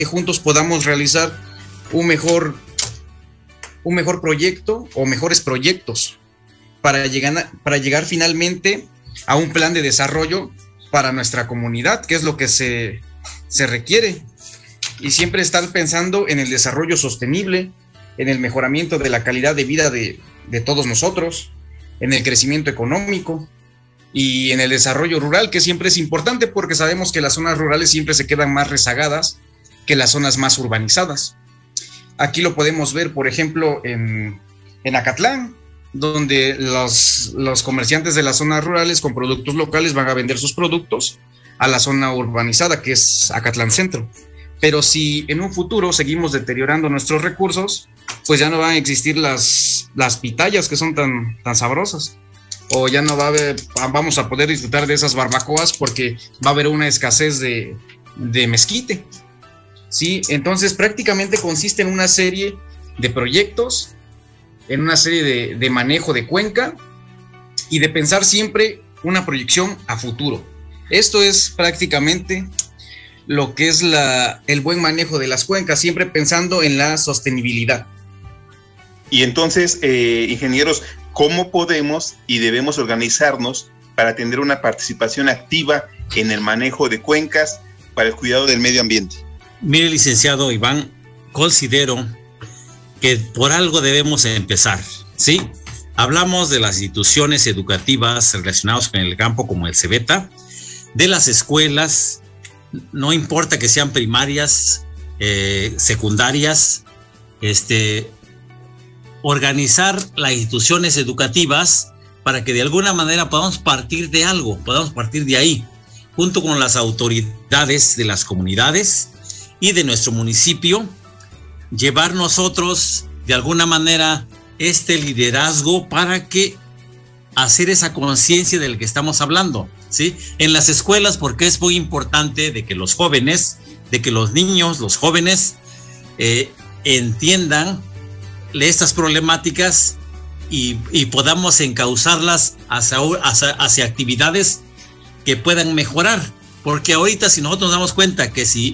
juntos podamos realizar un mejor proyecto o mejores proyectos para llegar finalmente a un plan de desarrollo para nuestra comunidad, que es lo que se requiere. Y siempre estar pensando en el desarrollo sostenible, en el mejoramiento de la calidad de vida de todos nosotros, en el crecimiento económico y en el desarrollo rural, que siempre es importante porque sabemos que las zonas rurales siempre se quedan más rezagadas que las zonas más urbanizadas. Aquí lo podemos ver, por ejemplo, en Acatlán, donde los comerciantes de las zonas rurales con productos locales van a vender sus productos a la zona urbanizada, que es Acatlán Centro. Pero si en un futuro seguimos deteriorando nuestros recursos, pues ya no van a existir las pitayas que son tan sabrosas, o ya no vamos a poder disfrutar de esas barbacoas porque va a haber una escasez de mezquite. Sí, entonces prácticamente consiste en una serie de proyectos, en una serie de manejo de cuenca y de pensar siempre una proyección a futuro. Esto es prácticamente lo que es el buen manejo de las cuencas, siempre pensando en la sostenibilidad. Y entonces, ingenieros, ¿cómo podemos y debemos organizarnos para tener una participación activa en el manejo de cuencas para el cuidado del medio ambiente? Mire, licenciado Iván, considero que por algo debemos empezar, ¿sí? Hablamos de las instituciones educativas relacionadas con el campo como el CEBETA, de las escuelas, no importa que sean primarias, secundarias, organizar las instituciones educativas para que de alguna manera podamos partir de algo, podamos partir de ahí, junto con las autoridades de las comunidades y de nuestro municipio, llevar nosotros de alguna manera este liderazgo para que hacer esa conciencia del que estamos hablando, ¿sí? En las escuelas, porque es muy importante de que los jóvenes, de que los niños, los jóvenes entiendan estas problemáticas y podamos encauzarlas hacia actividades que puedan mejorar, porque ahorita si nosotros nos damos cuenta que si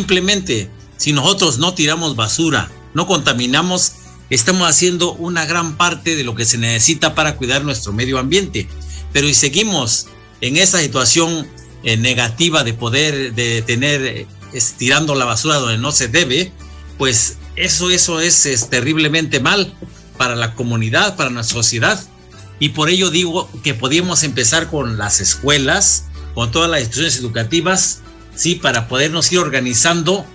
nosotros no tiramos basura, no contaminamos, estamos haciendo una gran parte de lo que se necesita para cuidar nuestro medio ambiente. Pero si seguimos en esa situación negativa de tener tirando la basura donde no se debe, pues eso es terriblemente mal para la comunidad, para nuestra sociedad. Y por ello digo que podríamos empezar con las escuelas, con todas las instituciones educativas, sí, para podernos ir organizando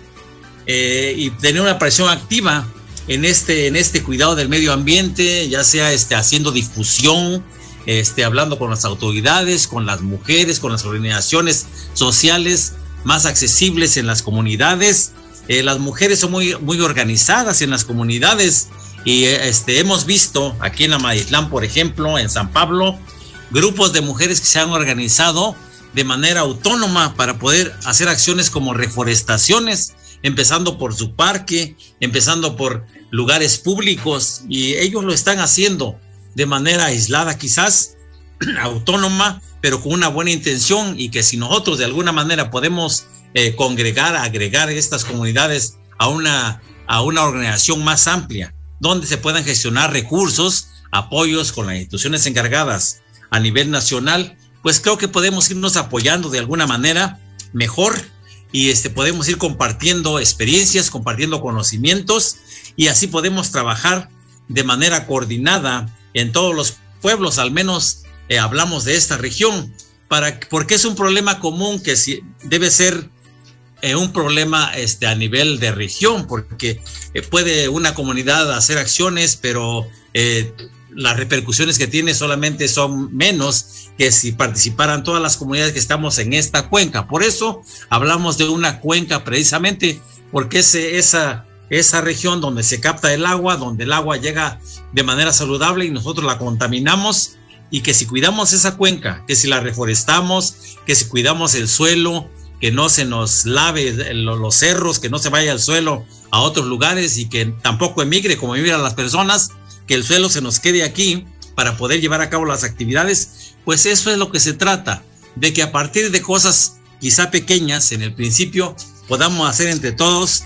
y tener una presión activa en este cuidado del medio ambiente, ya sea haciendo difusión, hablando con las autoridades, con las mujeres, con las organizaciones sociales más accesibles en las comunidades. Las mujeres son muy, muy organizadas en las comunidades y hemos visto aquí en Amatitlán, por ejemplo, en San Pablo, grupos de mujeres que se han organizado de manera autónoma para poder hacer acciones como reforestaciones, empezando por su parque, empezando por lugares públicos, y ellos lo están haciendo de manera aislada, quizás autónoma, pero con una buena intención, y que si nosotros de alguna manera podemos agregar estas comunidades a una organización más amplia, donde se puedan gestionar recursos, apoyos con las instituciones encargadas a nivel nacional, pues creo que podemos irnos apoyando de alguna manera mejor y podemos ir compartiendo experiencias, compartiendo conocimientos, y así podemos trabajar de manera coordinada en todos los pueblos, al menos hablamos de esta región, porque es un problema común que debe ser un problema a nivel de región, porque puede una comunidad hacer acciones, pero las repercusiones que tiene solamente son menos que si participaran todas las comunidades que estamos en esta cuenca. Por eso hablamos de una cuenca precisamente, porque es esa región donde se capta el agua, donde el agua llega de manera saludable y nosotros la contaminamos, y que si cuidamos esa cuenca, que si la reforestamos, que si cuidamos el suelo, que no se nos lave los cerros, que no se vaya el suelo a otros lugares y que tampoco emigre como emigran las personas, que el suelo se nos quede aquí para poder llevar a cabo las actividades, pues eso es lo que se trata, de que a partir de cosas quizá pequeñas en el principio podamos hacer entre todos